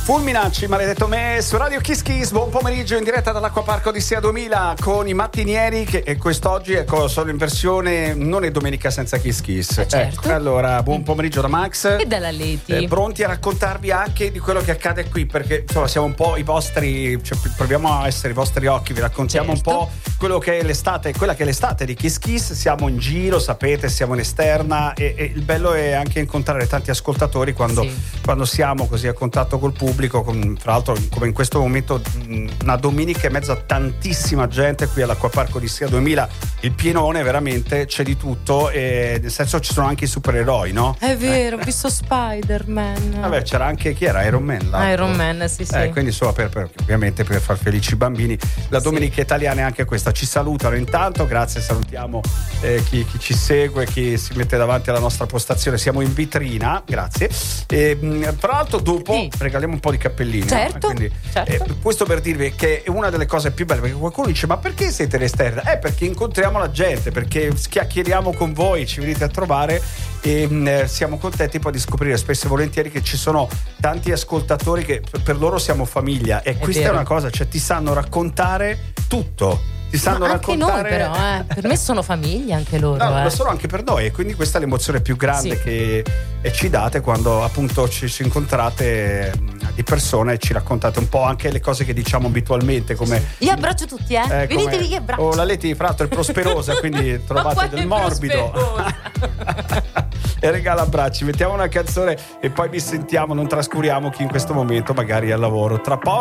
Fulminacci, maledetto me, su Radio Kiss Kiss. Buon pomeriggio in diretta dall'Acquaparco di Sia 2000 con i mattinieri che quest'oggi sono in versione non è domenica senza Kiss Kiss. Certo. Allora, buon pomeriggio da Max e dalla Leti. Pronti a raccontarvi anche di quello che accade qui, perché insomma siamo un po' i vostri, cioè, proviamo a essere i vostri occhi, vi raccontiamo un po' quello che è l'estate, quella che è l'estate di Kiss Kiss. Siamo in giro, sapete, siamo in esterna e il bello è anche incontrare tanti ascoltatori quando siamo così a contatto col pubblico. Tra l'altro, come in questo momento, una domenica e mezza, tantissima gente qui all'Acquaparco di Sia 2000, il pienone, veramente c'è di tutto, e nel senso ci sono anche i supereroi, no? È vero, ho visto Spider-Man. Vabbè, c'era anche chi era? Iron Man là. Iron Man, sì. Quindi insomma ovviamente per far felici i bambini. La domenica italiana è anche questa. Ci salutano intanto, grazie, salutiamo chi ci segue, chi si mette davanti alla nostra postazione. Siamo in vetrina, grazie. Tra l'altro dopo regaliamo un po' di cappellini, certo, no? Quindi, certo. Questo per dirvi che è una delle cose più belle, perché qualcuno dice: ma perché siete all'esterno? Perché incontriamo la gente, perché chiacchieriamo con voi, ci venite a trovare e siamo contenti poi di scoprire spesso e volentieri che ci sono tanti ascoltatori che per loro siamo famiglia, e questa è una cosa, cioè ti sanno raccontare tutto. Ti sanno anche raccontare... noi però, per me sono famiglia anche loro. No, lo sono anche per noi, e quindi questa è l'emozione più grande che ci date quando appunto ci incontrate di persona e ci raccontate un po' anche le cose che diciamo abitualmente, come io abbraccio tutti, venitevi, io abbraccio. La Leti fra l'altro è prosperosa, quindi trovate del morbido e regala abbracci. Mettiamo una canzone e poi vi sentiamo, non trascuriamo chi in questo momento magari è al lavoro. Tra poco